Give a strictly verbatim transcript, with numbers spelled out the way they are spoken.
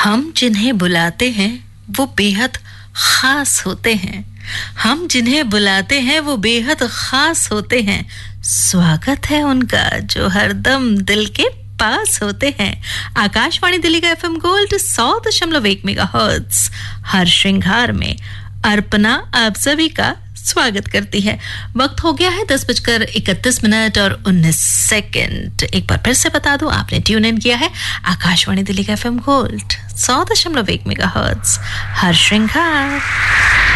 हम जिन्हें बुलाते हैं वो बेहद खास होते हैं। हम जिन्हें बुलाते हैं वो बेहद खास होते हैं। स्वागत है उनका जो हरदम दिल के पास होते हैं। आकाशवाणी दिल्ली का एफएम गोल्ड सौ दशमलव एक मेगाहर्ट्ज हर श्रृंगार में अर्पणा आप सभी का स्वागत करती है। वक्त हो गया है दस बजकर इकतीस मिनट और उन्नीस सेकंड। एक बार फिर से बता दूं, आपने ट्यून इन किया है आकाशवाणी दिल्ली का एफएम गोल्ड सौ दशमलव एक मेगाहर्ट्ज हर श्रृंगार।